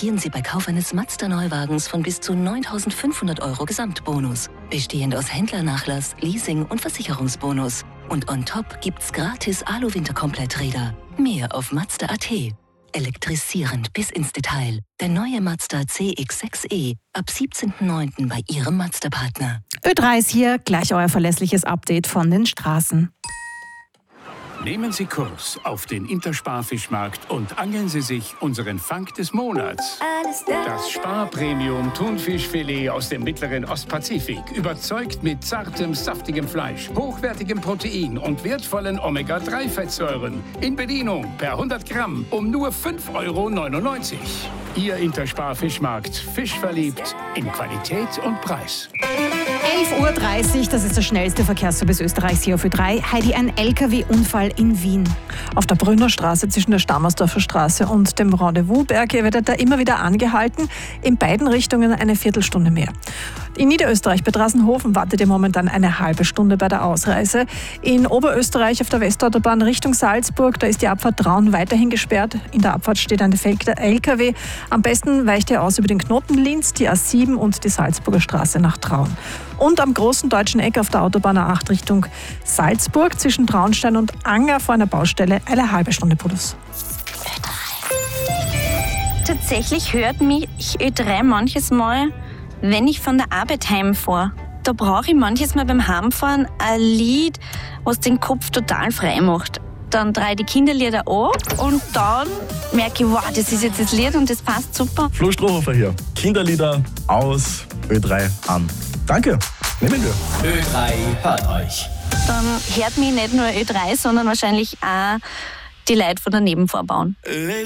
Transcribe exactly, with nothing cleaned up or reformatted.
profitieren Sie bei Kauf eines Mazda-Neuwagens von bis zu neuntausendfünfhundert Euro Gesamtbonus, bestehend aus Händlernachlass, Leasing und Versicherungsbonus. Und on top gibt's gratis Alu-Winterkompletträder. Mehr auf Mazda punkt a t. Elektrisierend bis ins Detail. Der neue Mazda C X sechs e ab siebzehnten neunten bei Ihrem Mazda-Partner. Ö drei ist hier, gleich euer verlässliches Update von den Straßen. Nehmen Sie Kurs auf den Interspar-Fischmarkt und angeln Sie sich unseren Fang des Monats. Das Spar-Premium-Thunfischfilet aus dem mittleren Ostpazifik überzeugt mit zartem, saftigem Fleisch, hochwertigem Protein und wertvollen Omega drei Fettsäuren. In Bedienung per hundert Gramm um nur fünf Euro neunundneunzig. Ihr Interspar-Fischmarkt. Fisch verliebt in Qualität und Preis. elf Uhr dreißig, das ist der schnellste Verkehrsservice Österreichs hier auf Ö drei. Heidi, ein L K W-Unfall in Wien. Auf der Brünner Straße zwischen der Stammersdorfer Straße und dem Rendezvous-Berg wird da immer wieder angehalten. In beiden Richtungen eine Viertelstunde mehr. In Niederösterreich bei Drassenhofen wartet ihr momentan eine halbe Stunde bei der Ausreise. In Oberösterreich auf der Westautobahn Richtung Salzburg, da ist die Abfahrt Traun weiterhin gesperrt. In der Abfahrt steht ein defekter L K W. Am besten weicht ihr aus über den Knoten Linz, die A sieben und die Salzburger Straße nach Traun. Und am großen deutschen Eck auf der Autobahn A acht Richtung Salzburg zwischen Traunstein und Anger vor einer Baustelle eine halbe Stunde plus. Tatsächlich hört mich Ö drei manches Mal, wenn ich von der Arbeit heimfahre. Da brauche ich manches Mal beim Heimfahren ein Lied, was den Kopf total frei macht. Dann drehe ich die Kinderlieder an und dann merke ich, wow, das ist jetzt das Lied und das passt super. Flo Strohhofer hier. Kinderlieder aus, Ö drei an. Danke, nehmen wir. Ö drei hört euch. Dann hört mich nicht nur Ö drei, sondern wahrscheinlich auch die Leute von der Nebenvorbauen.